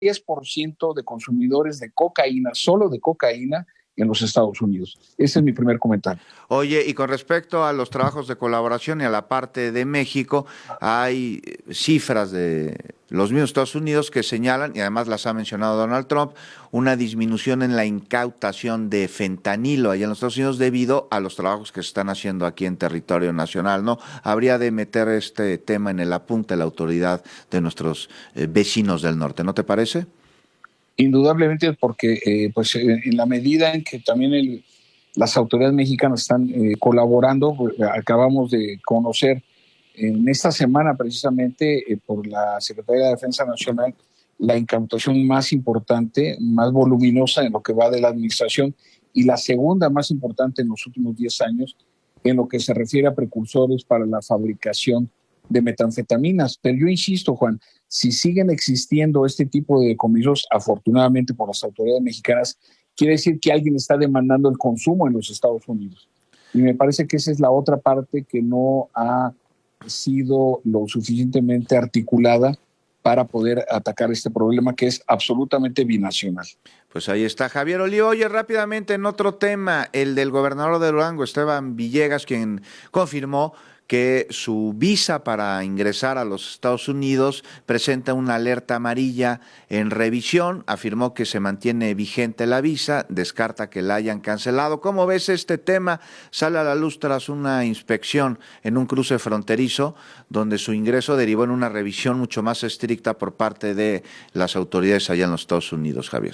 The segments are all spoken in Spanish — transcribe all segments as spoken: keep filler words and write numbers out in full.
diez por ciento de consumidores de cocaína, solo de cocaína, en los Estados Unidos. Ese es mi primer comentario. Oye, y con respecto a los trabajos de colaboración y a la parte de México, hay cifras de los mismos Estados Unidos que señalan, y además las ha mencionado Donald Trump, una disminución en la incautación de fentanilo allá en los Estados Unidos debido a los trabajos que se están haciendo aquí en territorio nacional, ¿no? Habría de meter este tema en el apunte la autoridad de nuestros eh, vecinos del norte, ¿no te parece? Indudablemente porque eh, pues en la medida en que también el, las autoridades mexicanas están eh, colaborando, pues, acabamos de conocer en esta semana precisamente eh, por la Secretaría de Defensa Nacional la incautación más importante, más voluminosa en lo que va de la administración y la segunda más importante en los últimos diez años en lo que se refiere a precursores para la fabricación de metanfetaminas. Pero yo insisto, Juan, si siguen existiendo este tipo de decomisos, afortunadamente por las autoridades mexicanas, quiere decir que alguien está demandando el consumo en los Estados Unidos. Y me parece que esa es la otra parte que no ha sido lo suficientemente articulada para poder atacar este problema que es absolutamente binacional. Pues ahí está Javier Oliva. Oye, rápidamente en otro tema, el del gobernador de Durango, Esteban Villegas, quien confirmó que su visa para ingresar a los Estados Unidos presenta una alerta amarilla en revisión, afirmó que se mantiene vigente la visa, descarta que la hayan cancelado. ¿Cómo ves este tema? Sale a la luz tras una inspección en un cruce fronterizo, donde su ingreso derivó en una revisión mucho más estricta por parte de las autoridades allá en los Estados Unidos, Javier.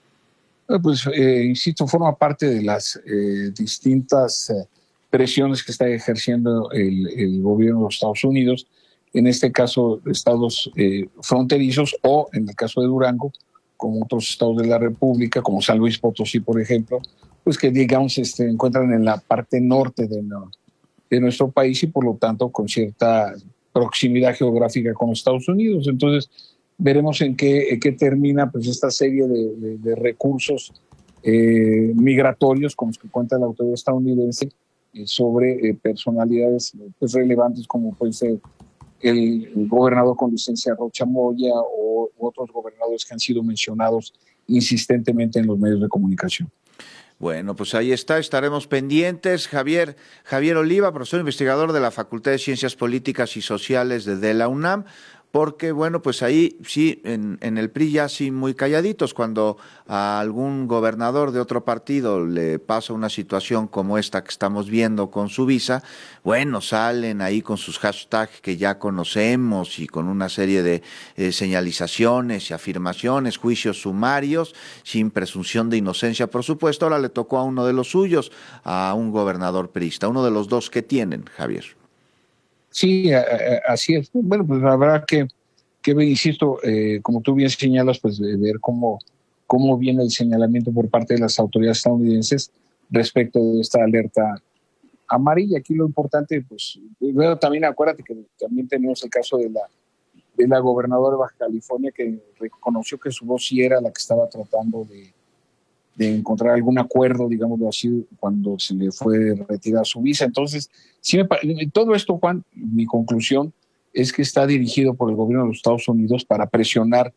Pues, eh, insisto, forma parte de las eh, distintas eh, presiones que está ejerciendo el, el gobierno de los Estados Unidos, en este caso estados eh, fronterizos o en el caso de Durango, como otros estados de la República, como San Luis Potosí, por ejemplo, pues que digamos se este, encuentran en la parte norte de, no, de nuestro país y por lo tanto con cierta proximidad geográfica con los Estados Unidos. Entonces veremos en qué, en qué termina pues esta serie de, de, de recursos eh, migratorios con los que cuenta la autoridad estadounidense sobre eh, personalidades pues, relevantes como puede ser el, el gobernador con licencia Rocha Moya o otros gobernadores que han sido mencionados insistentemente en los medios de comunicación. Bueno, pues ahí está, estaremos pendientes. Javier, Javier Oliva, profesor investigador de la Facultad de Ciencias Políticas y Sociales de, de la UNAM, porque, bueno, pues ahí sí, en, en el P R I ya sí muy calladitos, cuando a algún gobernador de otro partido le pasa una situación como esta que estamos viendo con su visa, bueno, salen ahí con sus hashtags que ya conocemos y con una serie de eh, señalizaciones y afirmaciones, juicios sumarios, sin presunción de inocencia, por supuesto. Ahora le tocó a uno de los suyos, a un gobernador priista, uno de los dos que tienen, Javier. Sí, así es. Bueno, pues habrá que, que insisto, eh, como tú bien señalas, pues ver cómo, cómo viene el señalamiento por parte de las autoridades estadounidenses respecto de esta alerta amarilla. Aquí lo importante, pues, bueno, también acuérdate que también tenemos el caso de la, de la gobernadora de Baja California que reconoció que su voz sí era la que estaba tratando de, de encontrar algún acuerdo, digámoslo así, cuando se le fue retirada su visa. Entonces, sí me, todo esto, Juan, mi conclusión es que está dirigido por el gobierno de los Estados Unidos para presionar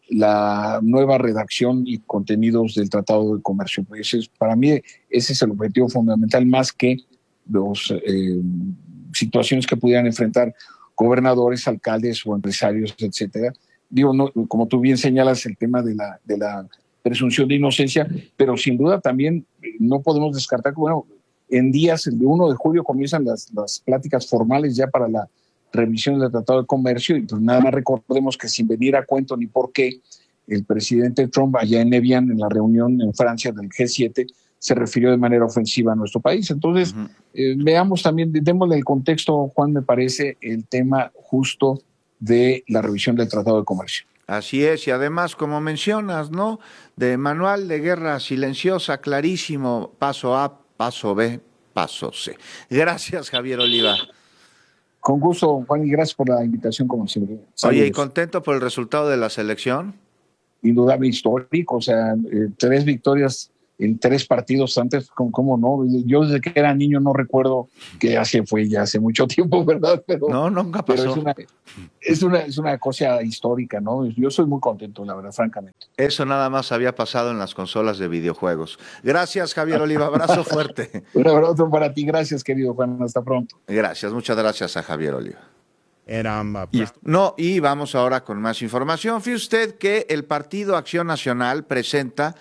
la nueva redacción y contenidos del Tratado de Comercio. Pues es, para mí ese es el objetivo fundamental, más que las eh, situaciones que pudieran enfrentar gobernadores, alcaldes o empresarios, etcétera. Digo, no, como tú bien señalas, el tema de la, de la presunción de inocencia, pero sin duda también no podemos descartar que, bueno, en días, el uno de julio comienzan las, las pláticas formales ya para la revisión del Tratado de Comercio, y pues nada más recordemos que sin venir a cuento ni por qué, el presidente Trump allá en Evian, en la reunión en Francia del G siete, se refirió de manera ofensiva a nuestro país. Entonces, uh-huh. eh, veamos también, démosle el contexto, Juan, me parece, el tema justo de la revisión del Tratado de Comercio. Así es, y además, como mencionas, ¿no? De manual de guerra silenciosa, clarísimo, paso A, paso B, paso C. Gracias, Javier Oliva. Con gusto, Juan, y gracias por la invitación, como siempre. Saludos. Oye, ¿y contento por el resultado de la selección? Indudable, histórico, o sea, eh, tres victorias en tres partidos antes, ¿cómo, cómo no? Yo desde que era niño no recuerdo que hace fue ya hace mucho tiempo, ¿verdad? Pero, no, nunca pasó. Pero es una, es una, es una cosa histórica, ¿no? Yo soy muy contento, la verdad, francamente. Eso nada más había pasado en las consolas de videojuegos. Gracias, Javier Oliva, abrazo fuerte. Un abrazo para ti, gracias, querido Juan, hasta pronto. Gracias, muchas gracias a Javier Oliva. Um, uh, y no, y vamos ahora con más información. Fíjese usted que el Partido Acción Nacional presenta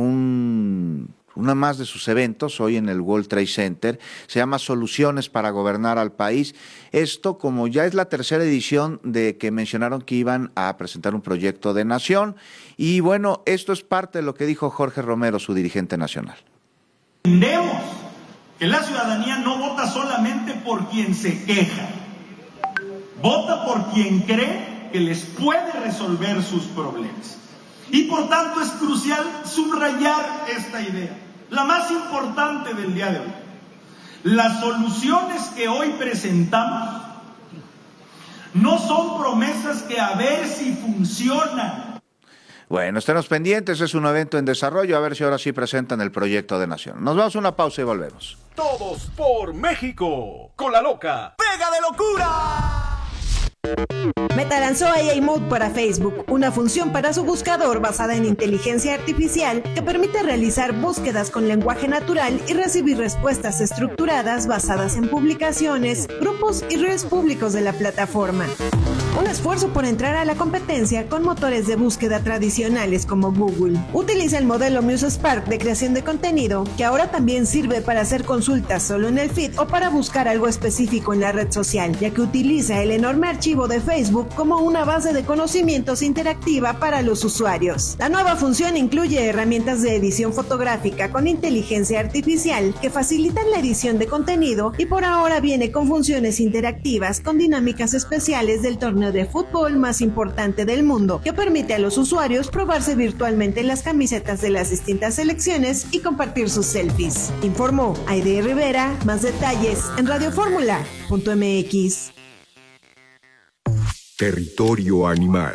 un, una más de sus eventos hoy en el World Trade Center. Se llama Soluciones para Gobernar al País. Esto, como ya es la tercera edición de que mencionaron que iban a presentar un proyecto de nación. Y bueno, esto es parte de lo que dijo Jorge Romero, su dirigente nacional. Entendemos que la ciudadanía no vota solamente por quien se queja. Vota por quien cree que les puede resolver sus problemas. Y por tanto es crucial subrayar esta idea, la más importante del día de hoy. Las soluciones que hoy presentamos no son promesas que a ver si funcionan. Bueno, estemos pendientes, es un evento en desarrollo, a ver si ahora sí presentan el proyecto de nación. Nos vamos a una pausa y volvemos. Todos por México, con la loca Pega de Locura. Meta lanzó A I Mode para Facebook, una función para su buscador basada en inteligencia artificial que permite realizar búsquedas con lenguaje natural y recibir respuestas estructuradas basadas en publicaciones, grupos y redes públicos de la plataforma. Un esfuerzo por entrar a la competencia con motores de búsqueda tradicionales como Google. Utiliza el modelo MuseSpark de creación de contenido, que ahora también sirve para hacer consultas solo en el feed o para buscar algo específico en la red social, ya que utiliza el enorme archivo de Facebook como una base de conocimientos interactiva para los usuarios. La nueva función incluye herramientas de edición fotográfica con inteligencia artificial que facilitan la edición de contenido y por ahora viene con funciones interactivas con dinámicas especiales del torneo de fútbol más importante del mundo, que permite a los usuarios probarse virtualmente las camisetas de las distintas selecciones y compartir sus selfies. Informó Aide Rivera. Más detalles en radio fórmula punto m x. Territorio animal.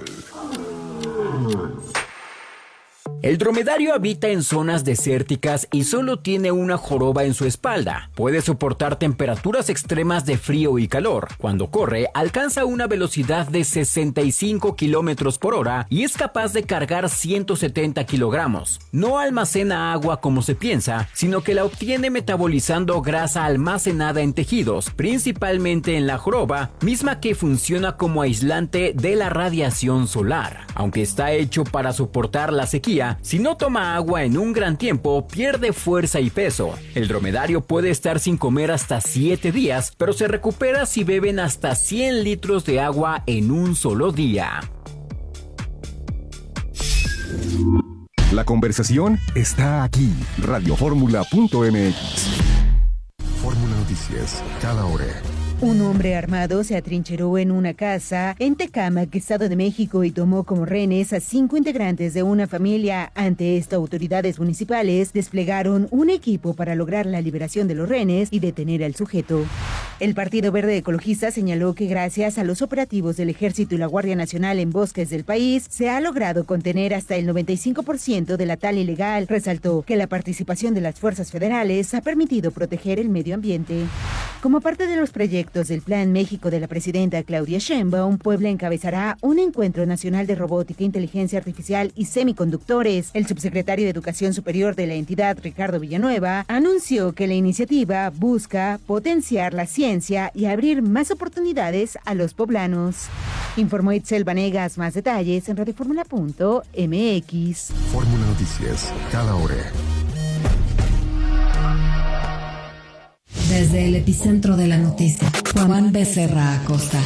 El dromedario habita en zonas desérticas y solo tiene una joroba en su espalda. Puede soportar temperaturas extremas de frío y calor. Cuando corre, alcanza una velocidad de sesenta y cinco kilómetros por hora y es capaz de cargar ciento setenta kilogramos. No almacena agua como se piensa, sino que la obtiene metabolizando grasa almacenada en tejidos, principalmente en la joroba, misma que funciona como aislante de la radiación solar. Aunque está hecho para soportar la sequía, si no toma agua en un gran tiempo, pierde fuerza y peso. El dromedario puede estar sin comer hasta siete días, pero se recupera si beben hasta cien litros de agua en un solo día. La conversación está aquí. radio fórmula punto m x. Fórmula Noticias, cada hora. Un hombre armado se atrincheró en una casa en Tecámac, Estado de México, y tomó como rehenes a cinco integrantes de una familia. Ante esto, autoridades municipales desplegaron un equipo para lograr la liberación de los rehenes y detener al sujeto. El Partido Verde Ecologista señaló que gracias a los operativos del Ejército y la Guardia Nacional en bosques del país, se ha logrado contener hasta el noventa y cinco por ciento de la tala ilegal. Resaltó que la participación de las fuerzas federales ha permitido proteger el medio ambiente. Como parte de los proyectos del Plan México de la presidenta Claudia Sheinbaum, Puebla encabezará un encuentro nacional de robótica, inteligencia artificial y semiconductores. El subsecretario de Educación Superior de la entidad, Ricardo Villanueva, anunció que la iniciativa busca potenciar la ciencia y abrir más oportunidades a los poblanos. Informó Itzel Vanegas. Más detalles en radio fórmula punto m x. Fórmula Noticias, cada hora. Desde el epicentro de la noticia, Juan Becerra Acosta.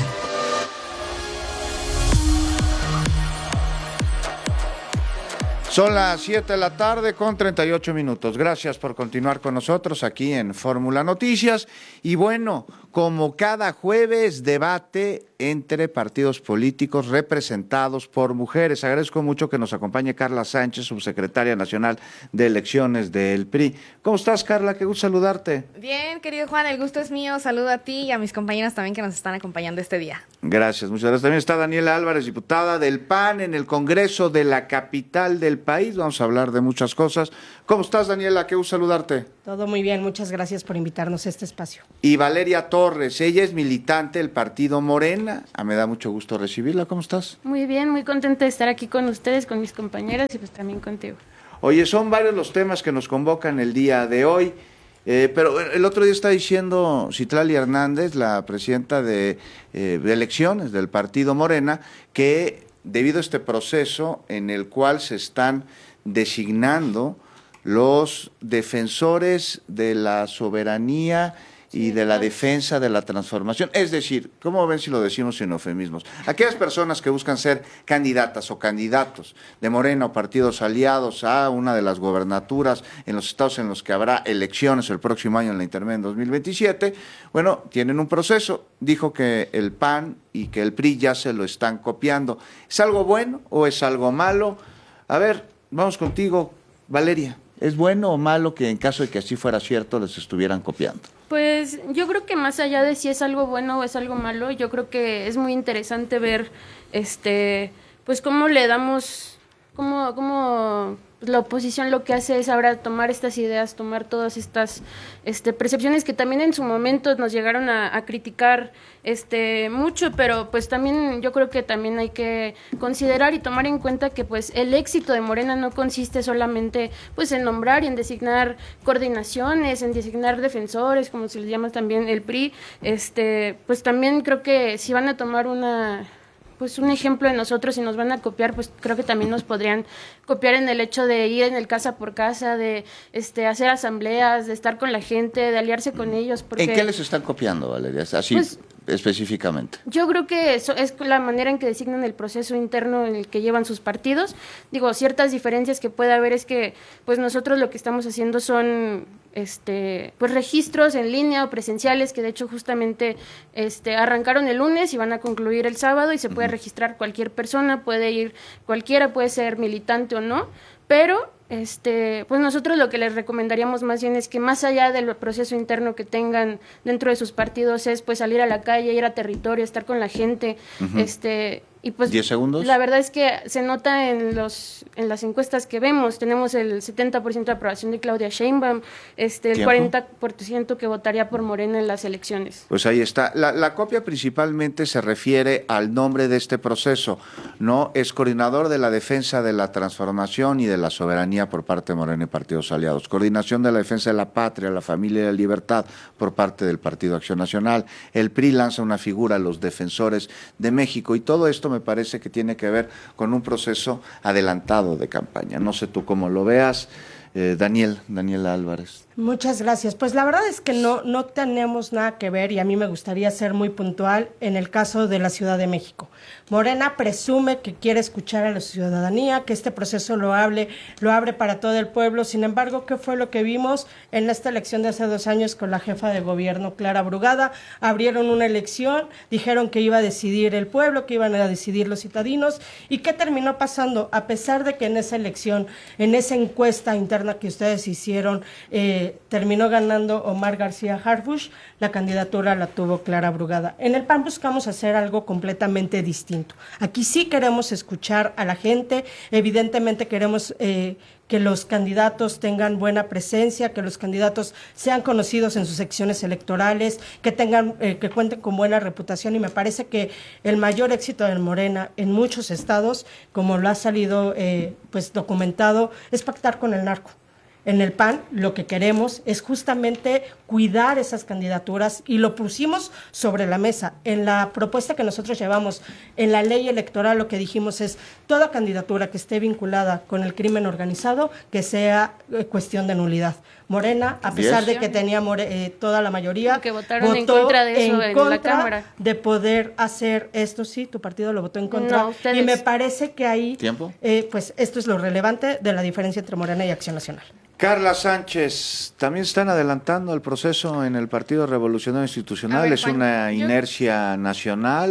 Son las siete de la tarde con treinta y ocho minutos. Gracias por continuar con nosotros aquí en Fórmula Noticias. Y bueno, como cada jueves, debate entre partidos políticos representados por mujeres. Agradezco mucho que nos acompañe Carla Sánchez, subsecretaria nacional de elecciones del P R I. ¿Cómo estás, Carla? Qué gusto saludarte. Bien, querido Juan, el gusto es mío. Saludo a ti y a mis compañeras también que nos están acompañando este día. Gracias, muchas gracias. También está Daniela Álvarez, diputada del P A N en el Congreso de la capital del país. Vamos a hablar de muchas cosas. ¿Cómo estás, Daniela? Qué gusto saludarte. Todo muy bien, muchas gracias por invitarnos a este espacio. Y Valeria Torres, ella es militante del partido Morena. Ah, me da mucho gusto recibirla. ¿Cómo estás? Muy bien, muy contenta de estar aquí con ustedes, con mis compañeras y pues también contigo. Oye, son varios los temas que nos convocan el día de hoy, eh, pero el otro día está diciendo Citlali Hernández, la presidenta de, eh, de elecciones del partido Morena, que debido a este proceso en el cual se están designando los defensores de la soberanía y de la defensa de la transformación. Es decir, ¿cómo ven si lo decimos sin eufemismos? Aquellas personas que buscan ser candidatas o candidatos de Morena o partidos aliados a una de las gobernaturas en los estados en los que habrá elecciones el próximo año en la intermedia en dos mil veintisiete, bueno, tienen un proceso. Dijo que el P A N y que el P R I ya se lo están copiando. ¿Es algo bueno o es algo malo? A ver, vamos contigo, Valeria. ¿Es bueno o malo que en caso de que así fuera cierto les estuvieran copiando? Pues yo creo que más allá de si es algo bueno o es algo malo, yo creo que es muy interesante ver, este, pues cómo le damos, cómo, cómo la oposición lo que hace es ahora tomar estas ideas, tomar todas estas, este, percepciones que también en su momento nos llegaron a, a criticar, este, mucho, pero pues también yo creo que también hay que considerar y tomar en cuenta que pues el éxito de Morena no consiste solamente pues en nombrar y en designar coordinaciones, en designar defensores, como se les llama también el P R I, este, pues también creo que si van a tomar una pues un ejemplo de nosotros y nos van a copiar, pues creo que también nos podrían copiar en el hecho de ir en el casa por casa, de este hacer asambleas, de estar con la gente, de aliarse con ellos. Porque, ¿en qué les están copiando, Valeria? Así pues, específicamente. Yo creo que eso es la manera en que designan el proceso interno en el que llevan sus partidos. Digo, ciertas diferencias que puede haber es que pues nosotros lo que estamos haciendo son este pues registros en línea o presenciales que de hecho justamente este arrancaron el lunes y van a concluir el sábado y se puede uh-huh. registrar cualquier persona, puede ir cualquiera, puede ser militante o no, pero este pues nosotros lo que les recomendaríamos más bien es que más allá del proceso interno que tengan dentro de sus partidos es pues salir a la calle, ir a territorio, estar con la gente, uh-huh. este y pues ¿diez segundos? La verdad es que se nota en los en las encuestas que vemos, tenemos el setenta por ciento de aprobación de Claudia Sheinbaum, este el ¿tiempo? cuarenta por ciento que votaría por Morena en las elecciones. Pues ahí está. La, la copia principalmente se refiere al nombre de este proceso, ¿no? Es coordinador de la defensa de la transformación y de la soberanía por parte de Morena y partidos aliados, coordinación de la defensa de la patria, la familia y la libertad por parte del Partido Acción Nacional. El P R I lanza una figura, los defensores de México, y todo esto me parece que tiene que ver con un proceso adelantado de campaña. No sé tú cómo lo veas, eh, Daniel, Daniela Álvarez. Muchas gracias. Pues la verdad es que no, no tenemos nada que ver y a mí me gustaría ser muy puntual en el caso de la Ciudad de México. Morena presume que quiere escuchar a la ciudadanía, que este proceso lo hable, lo abre para todo el pueblo. Sin embargo, ¿qué fue lo que vimos en esta elección de hace dos años con la jefa de gobierno, Clara Brugada? Abrieron una elección, dijeron que iba a decidir el pueblo, que iban a decidir los citadinos. ¿Y qué terminó pasando? A pesar de que en esa elección, en esa encuesta interna que ustedes hicieron, eh, terminó ganando Omar García Harfuch, la candidatura la tuvo Clara Brugada. En el P A N buscamos hacer algo completamente distinto. Aquí sí queremos escuchar a la gente, evidentemente queremos eh, que los candidatos tengan buena presencia, que los candidatos sean conocidos en sus secciones electorales, que tengan, eh, que cuenten con buena reputación, y me parece que el mayor éxito de Morena en muchos estados, como lo ha salido eh, pues documentado, es pactar con el narco. En el P A N lo que queremos es justamente cuidar esas candidaturas y lo pusimos sobre la mesa. En la propuesta que nosotros llevamos, en la ley electoral, lo que dijimos es toda candidatura que esté vinculada con el crimen organizado, que sea eh, cuestión de nulidad. Morena, a pesar de que tenía more, eh, toda la mayoría, que votaron en contra de eso en, en la Cámara, de poder hacer esto. Sí, tu partido lo votó en contra. No, ustedes... Y me parece que ahí, ¿tiempo? Eh, pues esto es lo relevante de la diferencia entre Morena y Acción Nacional. Carla Sánchez, también están adelantando el proceso en el Partido Revolucionario Institucional, ver, es Juan, una inercia yo... nacional.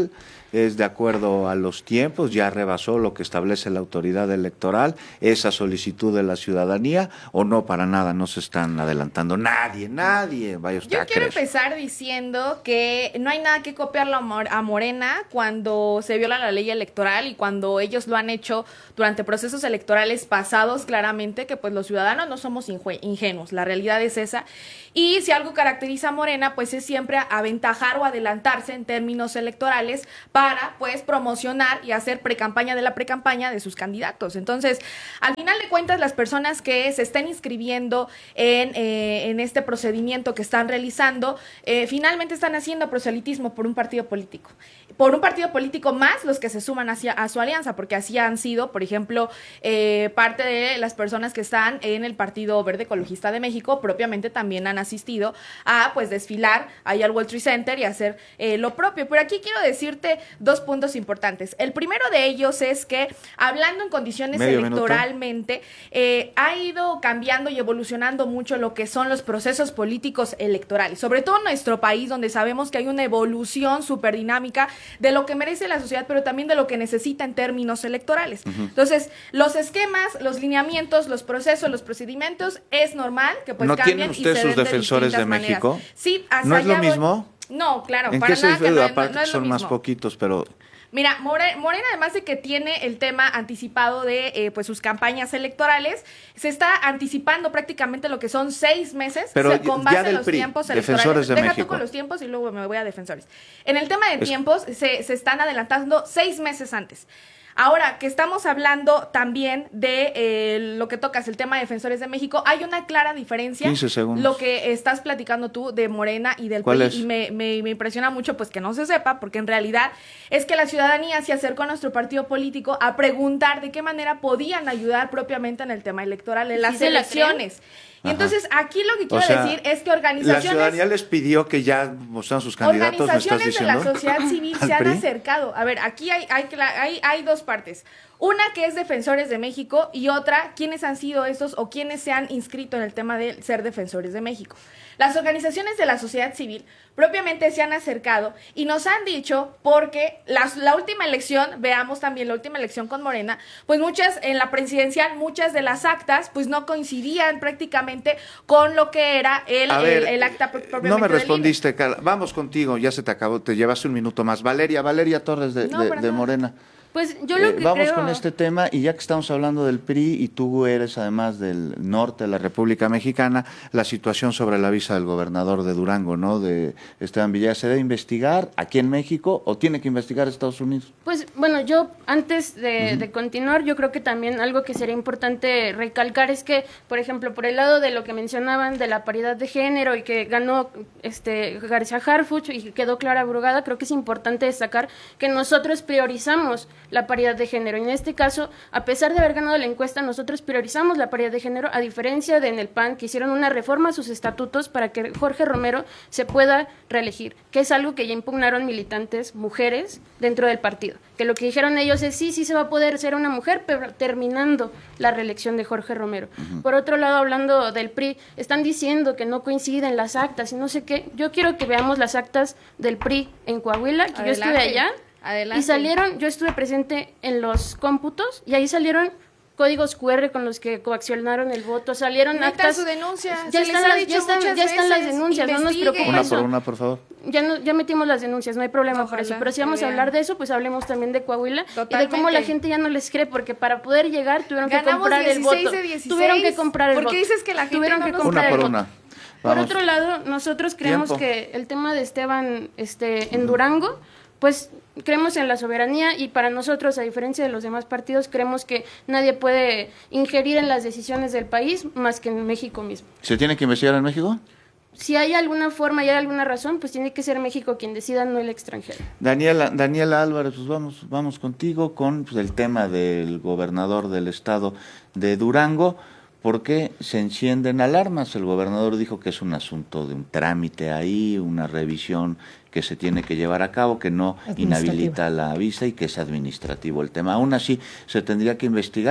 es de acuerdo a los tiempos, ya rebasó lo que establece la autoridad electoral, esa solicitud de la ciudadanía, o no, para nada, no se están adelantando nadie, nadie, vaya usted Yo a quiero creer. empezar diciendo que no hay nada que copiarlo a, Mor- a Morena cuando se viola la ley electoral y cuando ellos lo han hecho durante procesos electorales pasados, claramente que pues los ciudadanos no somos injue- ingenuos, la realidad es esa. Y si algo caracteriza a Morena, pues es siempre aventajar o adelantarse en términos electorales para, pues, promocionar y hacer precampaña de la precampaña de sus candidatos. Entonces, al final de cuentas, las personas que se estén inscribiendo en, eh, en este procedimiento que están realizando, eh, finalmente están haciendo proselitismo por un partido político. Por un partido político más los que se suman hacia, a su alianza, porque así han sido, por ejemplo, eh, parte de las personas que están en el Partido Verde Ecologista de México, propiamente también han asistido a pues desfilar ahí al World Trade Center y hacer eh, lo propio. Pero aquí quiero decirte dos puntos importantes. El primero de ellos es que, hablando en condiciones Medio electoralmente, eh, ha ido cambiando y evolucionando mucho lo que son los procesos políticos electorales, sobre todo en nuestro país, donde sabemos que hay una evolución súper dinámica de lo que merece la sociedad, pero también de lo que necesita en términos electorales. Uh-huh. Entonces, los esquemas, los lineamientos, los procesos, los procedimientos, es normal que pues ¿No cambien tienen ustedes y se sus den defensores de, de México? Maneras. Sí, hasta ¿No es lo allá voy. mismo? No, claro, ¿En para qué se nada que no, aparte no, no es son lo más mismo. poquitos, pero... Mira, More, Morena, además de que tiene el tema anticipado de eh, pues sus campañas electorales, se está anticipando prácticamente lo que son seis meses. Pero o sea, con base ya del en los P R I, tiempos Defensores electorales. de Deja México. tú con los tiempos y luego me voy a defensores. En el tema de Es... tiempos, se, se están adelantando seis meses antes. Ahora, que estamos hablando también de eh, lo que tocas, el tema de Defensores de México, hay una clara diferencia. quince segundos. Lo que estás platicando tú de Morena y del P R I, y me, me, me impresiona mucho pues que no se sepa, porque en realidad es que la ciudadanía se acercó a nuestro partido político a preguntar de qué manera podían ayudar propiamente en el tema electoral, en las ¿Sí se la elecciones. Y Ajá. entonces aquí lo que quiero O sea, decir es que organizaciones... La ciudadanía les pidió que ya mostraran sus candidatos, ¿me estás Organizaciones de diciendo? la sociedad civil ¿Al se han P R I? acercado. A ver, aquí hay, hay, hay, hay dos partes. Una que es Defensores de México y otra, quiénes han sido estos o quiénes se han inscrito en el tema de ser Defensores de México. Las organizaciones de la sociedad civil propiamente se han acercado y nos han dicho, porque la, la última elección, veamos también la última elección con Morena, pues muchas, en la presidencial, muchas de las actas, pues no coincidían prácticamente con lo que era el, A ver, el, el acta propiamente no me del I N E. respondiste, Carla. Vamos contigo, ya se te acabó, te llevaste un minuto más. Valeria, Valeria Torres de, No, de, para de nada. Morena. Pues yo lo Eh, que vamos creo... con este tema, y ya que estamos hablando del P R I y tú eres además del norte de la República Mexicana, la situación sobre la visa del gobernador de Durango, ¿no? De Esteban Villegas, ¿se debe investigar aquí en México o tiene que investigar Estados Unidos? Pues bueno, yo antes de, uh-huh. de continuar, yo creo que también algo que sería importante recalcar es que, por ejemplo, por el lado de lo que mencionaban de la paridad de género y que ganó este García Harfuch y quedó Clara Brugada, creo que es importante destacar que nosotros priorizamos la paridad de género. Y en este caso, a pesar de haber ganado la encuesta, nosotros priorizamos la paridad de género, a diferencia de en el P A N, que hicieron una reforma a sus estatutos para que Jorge Romero se pueda reelegir, que es algo que ya impugnaron militantes mujeres dentro del partido, que lo que dijeron ellos es sí, sí se va a poder ser una mujer, pero terminando la reelección de Jorge Romero. Uh-huh. Por otro lado, hablando del P R I, están diciendo que no coinciden las actas y no sé qué. Yo quiero que veamos las actas del P R I en Coahuila, que Adelante. yo estuve allá. Adelante. Y salieron, yo estuve presente en los cómputos y ahí salieron códigos cu erre con los que coaccionaron el voto, salieron Metan actas. su denuncia. Ya, Se están, les ha las, dicho ya, están, muchas ya están las veces, denuncias, no nos investiguen. preocupa Una eso. por una, por favor. Ya, no, ya metimos las denuncias, no hay problema Ojalá, por eso. Pero si vamos que a hablar vean. de eso, pues hablemos también de Coahuila Totalmente. y de cómo la gente ya no les cree, porque para poder llegar tuvieron Ganamos que comprar el dieciséis voto. de dieciséis. Tuvieron que comprar el ¿Por voto. qué dices que la gente tuvieron no que nos comprar Una el por voto. una. Por Vamos. otro lado, nosotros creemos Tiempo. que el tema de Esteban este, en Durango, pues creemos en la soberanía y para nosotros, a diferencia de los demás partidos, creemos que nadie puede ingerir en las decisiones del país más que en México mismo. ¿Se tiene que investigar en México? Si hay alguna forma y hay alguna razón, pues tiene que ser México quien decida, no el extranjero. Daniela, Daniela Álvarez, pues vamos, vamos contigo con pues, el tema del gobernador del estado de Durango. ¿Por qué se encienden alarmas? El gobernador dijo que es un asunto de un trámite ahí, una revisión que se tiene que llevar a cabo, que no inhabilita la visa y que es administrativo el tema. Aún así, ¿se tendría que investigar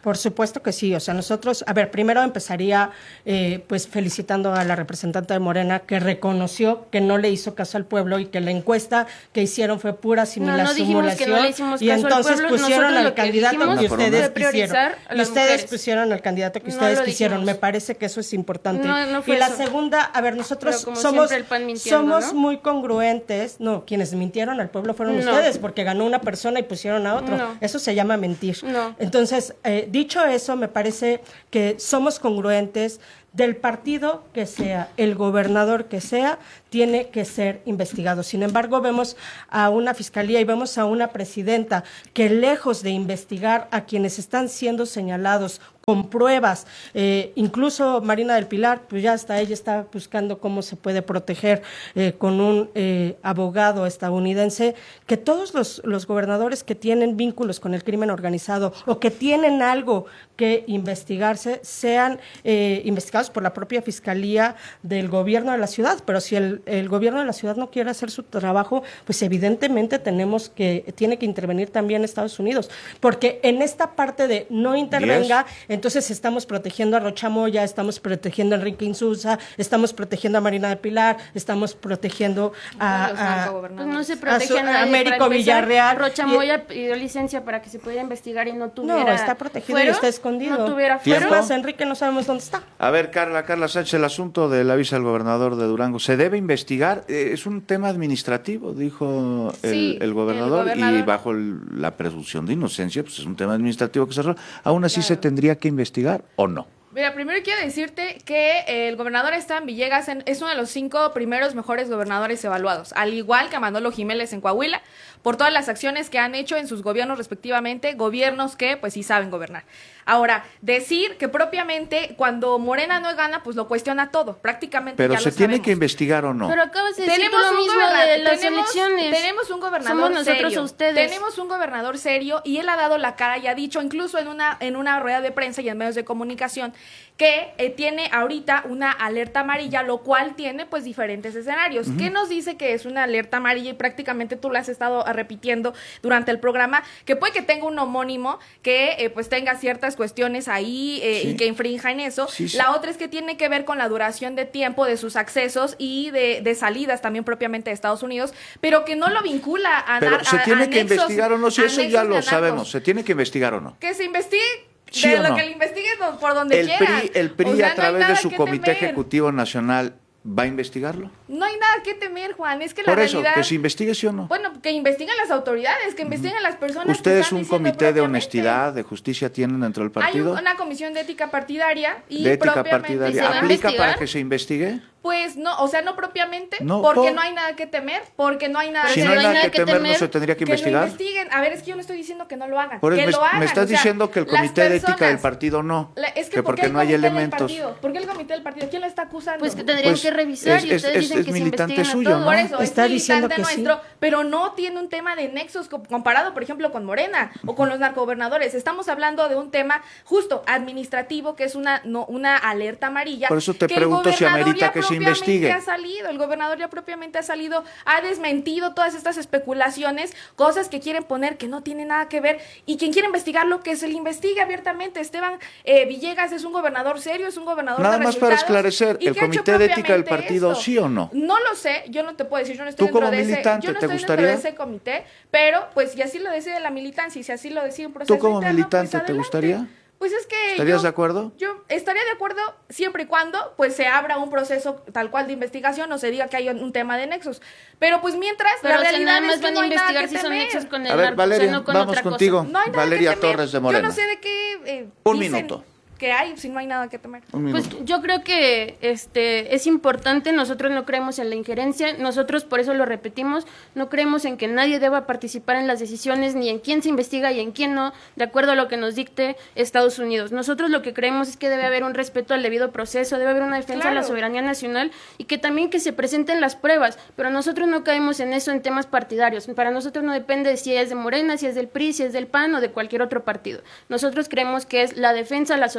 Por supuesto que sí, o sea, nosotros, a ver, primero empezaría eh, pues felicitando a la representante de Morena que reconoció que no le hizo caso al pueblo y que la encuesta que hicieron fue pura simula- no, no dijimos simulación que no le hicimos y caso entonces al pueblo. pusieron Nosotros al lo que candidato dijimos que fue ustedes priorizar quisieron. a Y las ustedes mujeres. pusieron al candidato que No ustedes lo quisieron. dijimos. Me parece que eso es importante. No, no fue y la eso. segunda, a ver, nosotros Pero como somos, siempre el P A N mintiendo, somos ¿no? muy congruentes. No, quienes mintieron al pueblo fueron No. ustedes porque ganó una persona y pusieron a otro. No. Eso se llama mentir. No. Entonces, eh, dicho eso, me parece que somos congruentes. Del partido que sea, el gobernador que sea, tiene que ser investigado. Sin embargo, vemos a una fiscalía y vemos a una presidenta que lejos de investigar a quienes están siendo señalados con pruebas, eh, incluso Marina del Pilar, pues ya hasta ella está buscando cómo se puede proteger eh, con un eh, abogado estadounidense, que todos los, los gobernadores que tienen vínculos con el crimen organizado o que tienen algo que investigarse, sean eh, investigados por la propia Fiscalía del gobierno de la ciudad. Pero si el, el gobierno de la ciudad no quiere hacer su trabajo, pues evidentemente tenemos que, tiene que intervenir también Estados Unidos, porque en esta parte de no intervenga, yes. Entonces estamos protegiendo a Rocha Moya, estamos protegiendo a Enrique Insulza, estamos protegiendo a Marina de Pilar, estamos protegiendo a, a, pues no se protege a, su, a nadie. a Américo Villarreal. Rocha Moya pidió licencia para que se pudiera investigar y no tuviera. No, está protegido fuero, y está escondido. No tuviera fuero. Más, Enrique no sabemos dónde está. A ver, Carla, Carla Sánchez, el asunto de la visa del gobernador de Durango, ¿se debe investigar? Eh, es un tema administrativo, dijo el, sí, el, gobernador, el gobernador, y bajo el, la presunción de inocencia, pues es un tema administrativo que se resuelve. ¿Aún así claro. se tendría que investigar o no? Mira, primero quiero decirte que el gobernador Esteban Villegas es uno de los cinco primeros mejores gobernadores evaluados, al igual que a Manolo Jiménez en Coahuila, por todas las acciones que han hecho en sus gobiernos respectivamente, gobiernos que pues sí saben gobernar. Ahora, decir que propiamente cuando Morena no gana, pues lo cuestiona todo, prácticamente. Pero ya se lo tiene sabemos. que investigar o no. Pero acabas de decir Tenemos lo un mismo goberna- de las tenemos, elecciones. Tenemos un gobernador Somos nosotros serio. a ustedes. Tenemos un gobernador serio y él ha dado la cara y ha dicho incluso en una en una rueda de prensa y en medios de comunicación que eh, tiene ahorita una alerta amarilla, lo cual tiene pues diferentes escenarios. Uh-huh. ¿Qué nos dice que es una alerta amarilla? Y prácticamente tú lo has estado repitiendo durante el programa, que puede que tenga un homónimo que eh, pues tenga ciertas cuestiones ahí eh, sí. y que infrinja en eso. Sí, sí. La otra es que tiene que ver con la duración de tiempo de sus accesos y de, de salidas también propiamente de Estados Unidos, pero que no lo vincula a Pero a, se tiene a que nexos, investigar o no, si eso ya lo anarcos. sabemos, se tiene que investigar o no. Que se investigue. ¿Sí de o lo no? que le investiguen por donde el quieran. P R I, el P R I o sea, a través no de su Comité temer. Ejecutivo Nacional ¿va a investigarlo? No hay nada que temer, Juan, es que la Por eso, realidad... que se investigue sí o no. Bueno, que investiguen las autoridades, que investiguen uh-huh. las personas. ¿Ustedes que un están comité de propiamente. honestidad, de justicia tienen dentro del partido? Hay una comisión de ética partidaria y de ética propiamente partidaria. se va a ¿Aplica investigar? para que se investigue? Pues no, o sea, no propiamente, no, porque por... no hay nada que temer, porque no hay nada si que no hay temer. nada que, que temer, temer, ¿no se tendría que, que investigar? Que lo investiguen. A ver, es que yo no estoy diciendo que no lo hagan, Por que me, lo hagan. Me estás o sea, diciendo que el comité de ética del partido no, la, es que, que ¿por porque no hay elementos. ¿Por qué el comité del partido? ¿Quién lo está acusando? Pues que tendrían pues que revisar es, y ustedes es, dicen es que se militante investiguen suyo, a todo. ¿no? Por eso, está es diciendo militante que nuestro, sí. pero no tiene un tema de nexos comparado, por ejemplo, con Morena o con los narcogobernadores. Estamos hablando de un tema justo administrativo, que es una no, una alerta amarilla. Por eso te pregunto si amerita que se investigue. Ha salido, el gobernador ya propiamente ha salido, ha desmentido todas estas especulaciones, cosas que quieren poner que no tienen nada que ver, y quien quiere investigarlo, que se le investigue abiertamente. Esteban eh, Villegas es un gobernador serio, es un gobernador Nada de más para resultados, esclarecer, ¿el comité de ética del partido esto. sí o no? No lo sé, yo no te puedo decir, yo no estoy ¿Tú como dentro de militante ese, yo no te estoy gustaría? dentro de ese comité, pero pues si así lo decide la militancia y si así lo decide un proceso ¿Tú como interno, militante pues, te adelante. gustaría? Pues es que ¿Estarías yo, de acuerdo? Yo estaría de acuerdo siempre y cuando pues se abra un proceso tal cual de investigación o se diga que hay un tema de nexos. Pero pues mientras Pero la realidad nada más es que van no a hay nada investigar que si son temer. nexos con el A ver, narco, Valeria, o sea, no con vamos otra contigo. cosa. No hay nada Valeria que temer. Torres de Morena. Yo no sé de qué eh, Un dicen minuto. que hay si no hay nada que temer. Un Pues minuto. yo creo que este es importante, nosotros no creemos en la injerencia, nosotros por eso lo repetimos, no creemos en que nadie deba participar en las decisiones, ni en quién se investiga y en quién no, de acuerdo a lo que nos dicte Estados Unidos. Nosotros lo que creemos es que debe haber un respeto al debido proceso, debe haber una defensa Claro. de la soberanía nacional y que también que se presenten las pruebas, pero nosotros no caemos en eso en temas partidarios. Para nosotros no depende de si es de Morena, si es del P R I, si es del P A N o de cualquier otro partido. Nosotros creemos que es la defensa de la soberanía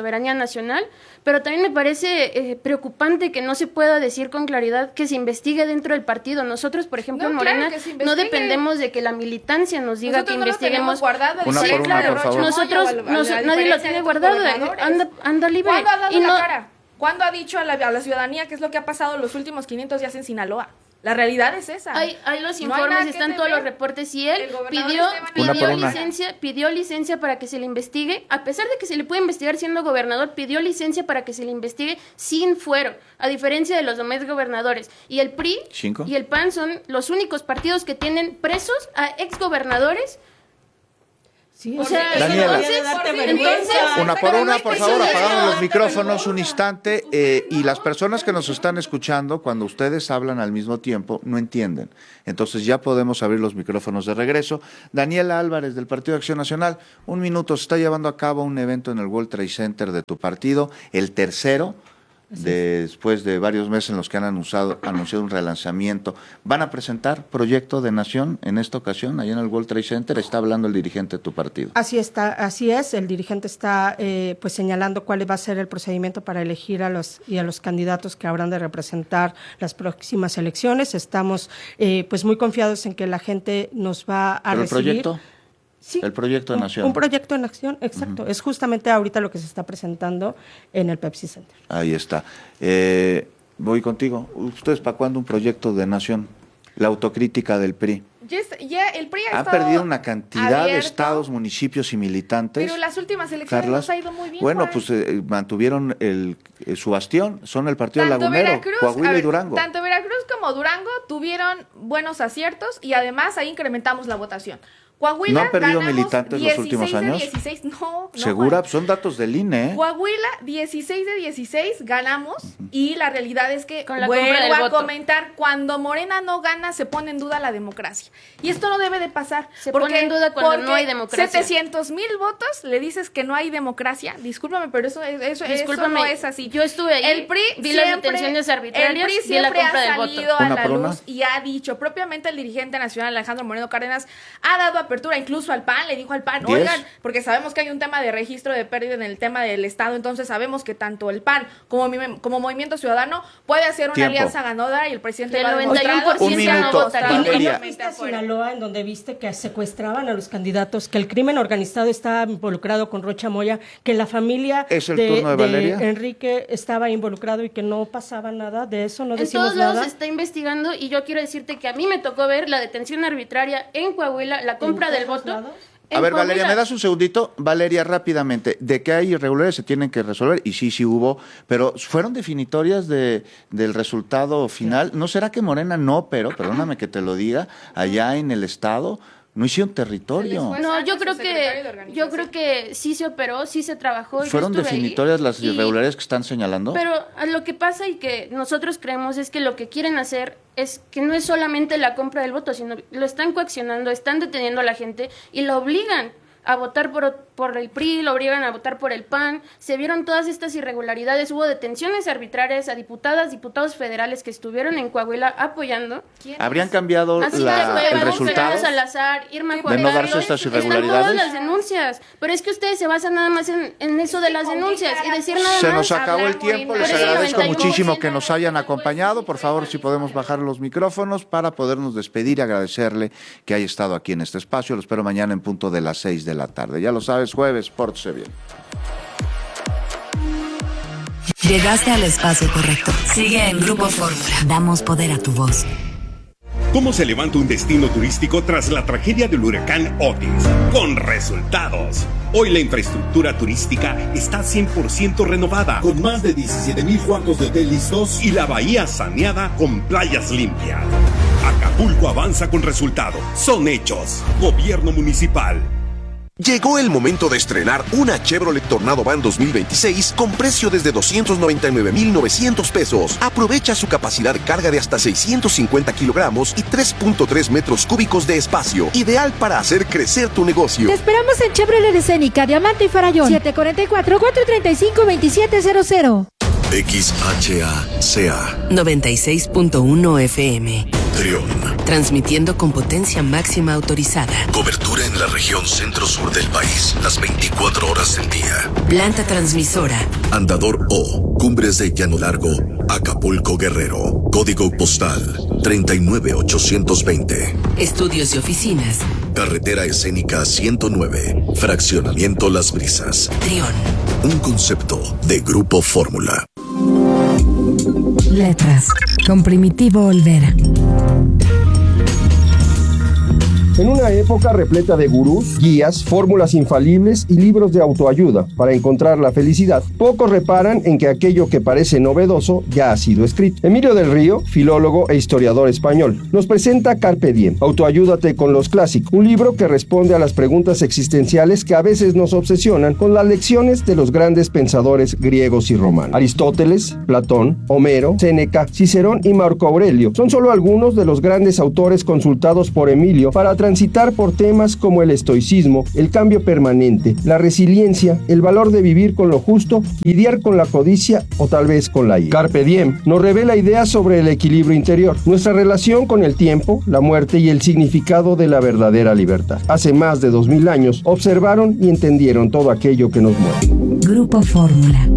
soberanía nacional, pero también me parece eh, preocupante que no se pueda decir con claridad que se investigue dentro del partido. Nosotros, por ejemplo, no, en Morena, claro no dependemos de que la militancia nos diga nosotros que no investiguemos. Guardado, una sí, por una, claro, por favor. nosotros, al, nos, nadie lo tiene guardado, anda, anda libre. ¿Cuándo ha dado y la no, cara? ¿Cuándo ha dicho a la, a la ciudadanía qué es lo que ha pasado los últimos quinientos días en Sinaloa? La realidad es esa. Hay, hay los No hay informes, nada que están temer. todos los reportes y él El gobernador pidió, Esteban pidió Una por una. licencia, pidió licencia para que se le investigue, a pesar de que se le puede investigar siendo gobernador, pidió licencia para que se le investigue sin fuero, a diferencia de los demás gobernadores. Y el P R I ¿Cinco? y el P A N son los únicos partidos que tienen presos a exgobernadores. Sí, O sea, Daniela. entonces, entonces, Una por una, por favor, Eso es apagamos eso. los micrófonos un instante eh, y las personas que nos están escuchando, cuando ustedes hablan al mismo tiempo, no entienden. Entonces ya podemos abrir los micrófonos de regreso. Daniela Álvarez, del Partido de Acción Nacional, un minuto, se está llevando a cabo un evento en el World Trade Center de tu partido, el tercero, de, después de varios meses en los que han anunciado, anunciado un relanzamiento. ¿Van a presentar proyecto de nación en esta ocasión, allá en el World Trade Center? Está hablando el dirigente de tu partido. Así está, así es. El dirigente está eh, pues señalando cuál va a ser el procedimiento para elegir a los y a los candidatos que habrán de representar las próximas elecciones. Estamos eh, pues muy confiados en que la gente nos va a ¿Pero el recibir. proyecto? Sí, El proyecto de un, nación. un proyecto de nación, exacto. Uh-huh. Es justamente ahorita lo que se está presentando en el Pepsi Center. Ahí está. Eh, voy contigo. ¿Ustedes para cuándo un proyecto de nación? La autocrítica del P R I. Ya, está- ya el P R I ha Han estado perdido una cantidad de abierto, estados, municipios y militantes. pero las últimas elecciones Carlas, nos ha ido muy bien. bueno, Juan. pues eh, mantuvieron el, eh, su bastión, son el partido Tanto lagunero, Veracruz, Coahuila a ver, y Durango. Tanto Veracruz como Durango tuvieron buenos aciertos y además ahí incrementamos la votación. Coahuila ¿No han perdido ganamos militantes los últimos dieciséis de años? dieciséis, no, no, ¿Segura? Juan. Son datos del I N E. ¿eh? Coahuila, dieciséis de dieciséis ganamos y la realidad es que, Con la compra vuelvo del a voto. comentar, cuando Morena no gana se pone en duda la democracia. Y esto no debe de pasar. Se porque, pone en duda cuando porque no hay democracia. setecientos mil votos le dices que no hay democracia. Discúlpame, pero eso, eso, eso Discúlpame, no es así. yo estuve ahí, el P R I vi las siempre- detenciones arbitrarias, el P R I vi la siempre compra ha del voto. salido a Una la por luz una. y ha dicho, propiamente el dirigente nacional Alejandro Moreno Cárdenas ha dado apertura incluso al P A N, le dijo al P A N, Diez. oigan, porque sabemos que hay un tema de registro de pérdida en el tema del Estado, entonces sabemos que tanto el P A N como, mi- como Movimiento Ciudadano puede hacer una Tiempo. alianza ganadora y el presidente Del lo ha noventa y uno demostrado. por ciento Un minuto, no votaría. ¿Y no Valeria. viste a Sinaloa en donde viste que secuestraban a los candidatos, que el crimen organizado estaba involucrado con Rocha Moya, que la familia ¿Es el de, turno de Valeria? Enrique estaba involucrado y que no pasaba nada de eso? No En decimos todos lados nada. se está investigando y yo quiero decirte que a mí me tocó ver la detención arbitraria en Coahuila, la compra del todos voto. lados? en A ver, Valeria, Coahuila. ¿me das un segundito? Valeria, rápidamente, de que hay irregularidades se tienen que resolver, y sí, sí hubo, pero ¿fueron definitorias de, del resultado final? ¿No será que Morena no, pero, perdóname que te lo diga, allá en el Estado no hicieron territorio? fue- No, yo Su creo secretario de que organización. yo creo que sí se operó, sí se trabajó. yo ¿Fueron estuve ahí, definitorias las y- irregularidades que están señalando? Pero a lo que pasa y que nosotros creemos es que lo que quieren hacer es que no es solamente la compra del voto, sino lo están coaccionando, están deteniendo a la gente y lo obligan a votar por, por el P R I, lo obligan a votar por el P A N. Se vieron todas estas irregularidades, hubo detenciones arbitrarias a diputadas, diputados federales que estuvieron en Coahuila apoyando. ¿Habrían cambiado Así la- que el Fernando resultado? Salazar, Irma ¿De Juárez, no darse estas están irregularidades? todas las denuncias, pero es que ustedes se basan nada más en, en eso de las denuncias y decir nada Se más. nos acabó el hablar tiempo, Morena. les Pero ese agradezco noventa y uno muchísimo por que ciento nos hayan acompañado. Por favor, si podemos bajar los micrófonos para podernos despedir y agradecerle que haya estado aquí en este espacio. Lo espero mañana en punto de las seis de la tarde. Ya lo sabes, jueves, pórtese bien. Llegaste al espacio correcto. Sigue en Grupo Fórmula. Damos poder a tu voz. ¿Cómo se levanta un destino turístico tras la tragedia del huracán Otis? Con resultados. Hoy la infraestructura turística está cien por ciento renovada, con más de diecisiete mil cuartos de hotel listos y la bahía saneada con playas limpias. Acapulco avanza con resultados. Son hechos. Gobierno municipal. Llegó el momento de estrenar una Chevrolet Tornado Van dos mil veintiséis con precio desde doscientos noventa y nueve mil novecientos pesos. Aprovecha su capacidad de carga de hasta seiscientos cincuenta kilogramos y tres punto tres metros cúbicos de espacio. Ideal para hacer crecer tu negocio. Te esperamos en Chevrolet Escénica, Diamante y Farallón. siete cuatro cuatro, cuatro tres cinco, dos siete cero cero. X H A C A noventa y seis punto uno F M. Trión. Transmitiendo con potencia máxima autorizada. Cobertura en la región centro-sur del país, las veinticuatro horas del día. Planta transmisora. Andador O, Cumbres de Llano Largo, Acapulco, Guerrero. Código postal treinta y nueve ochocientos veinte. Estudios y oficinas. Carretera escénica ciento nueve, Fraccionamiento Las Brisas. Trión. Un concepto de Grupo Fórmula. Letras, con Primitivo Olvera. En una época repleta de gurús, guías, fórmulas infalibles y libros de autoayuda para encontrar la felicidad, pocos reparan en que aquello que parece novedoso ya ha sido escrito. Emilio del Río, filólogo e historiador español, nos presenta Carpe Diem, Autoayúdate con los clásicos, un libro que responde a las preguntas existenciales que a veces nos obsesionan con las lecciones de los grandes pensadores griegos y romanos. Aristóteles, Platón, Homero, Séneca, Cicerón y Marco Aurelio son solo algunos de los grandes autores consultados por Emilio para transitar por temas como el estoicismo, el cambio permanente, la resiliencia, el valor de vivir con lo justo, lidiar con la codicia o tal vez con la ira. Carpe Diem nos revela ideas sobre el equilibrio interior, nuestra relación con el tiempo, la muerte y el significado de la verdadera libertad. Hace más de dos mil años observaron y entendieron todo aquello que nos mueve. Grupo Fórmula.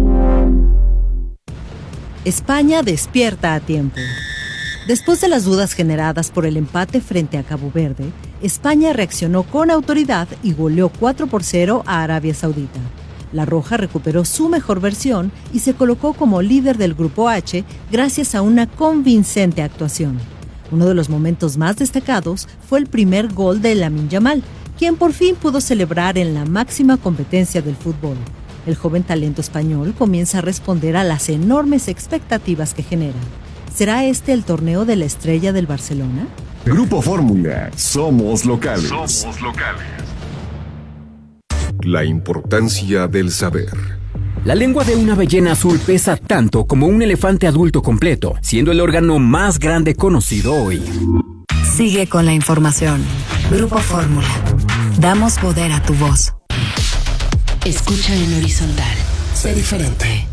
España despierta a tiempo. Después de las dudas generadas por el empate frente a Cabo Verde, España reaccionó con autoridad y goleó cuatro por cero a Arabia Saudita. La Roja recuperó su mejor versión y se colocó como líder del Grupo H gracias a una convincente actuación. Uno de los momentos más destacados fue el primer gol de Lamine Yamal, quien por fin pudo celebrar en la máxima competencia del fútbol. El joven talento español comienza a responder a las enormes expectativas que genera. ¿Será este el torneo de la estrella del Barcelona? Grupo Fórmula. Somos locales. Somos locales. La importancia del saber. La lengua de una ballena azul pesa tanto como un elefante adulto completo, siendo el órgano más grande conocido hoy. Sigue con la información. Grupo Fórmula. Damos poder a tu voz. Escucha en horizontal. Sé diferente.